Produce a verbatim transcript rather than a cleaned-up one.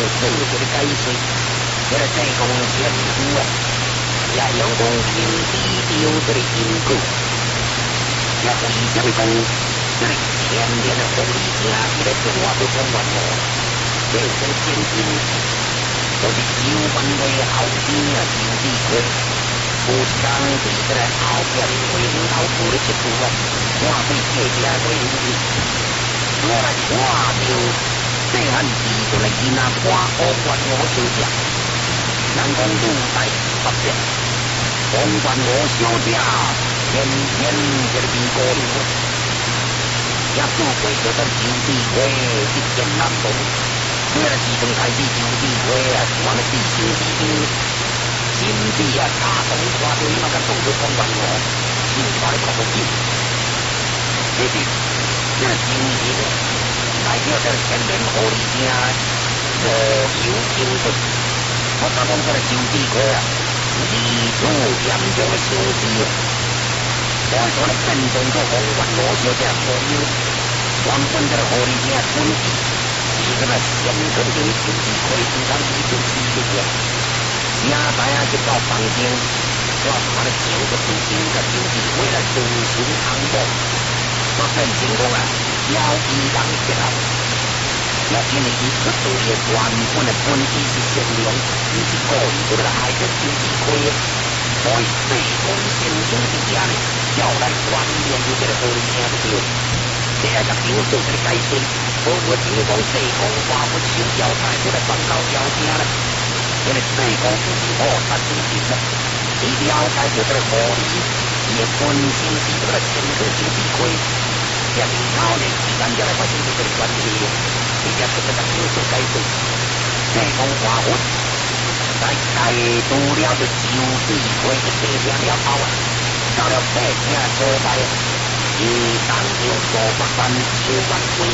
做一个解释，这个地公仙夫啊，也用讲天地流这个因果，也为什么讲这个天然的红利家，伊来变化都讲完无，这种现金，就是九万位后边啊，九地亏。有一天，伫这个后边的花园头铺咧一句啊，看对客家花园里，我来看到细汉时阵的囡仔看乌关五小姐，人讲女大八变，乌关五小姐天天这个比高流，也做过叫做九地花一见难逢，这个时阵开始九地花啊，我们地心地心。心地啊，大同看到伊嘛，甲当作讲完哦，心怀恐惧。其实，这个修行代表着天然护理者无有精神。我讲讲这个修地课啊，是处严重的修持，所以说咧变成做红丸罗小姐朋友，原本这个护理者本意是这个先肯定修地课，应当伊就四个月。也知影一到房间，我看咧整个事情甲手机回来遵循安保，我变成讲啊，要伊人结合，也因为伊出自伊原本的本意是善良，毋是故意就来害着手机开的，所以地公先生一家呢，要来还原于这个玻璃镜就对了。这下甲场做一个解释，无我听讲地公花不收交代，出来放到交声了。因为地公不是好他自己的，伊了解到这个道理，伊的本性是这个前科受地亏，也是老年时间才来发生这个关系，伊也是这个小做解释。地公花魂在解除了这九地亏的地名了后啊，到了地名所在，伊当朝所发办九万归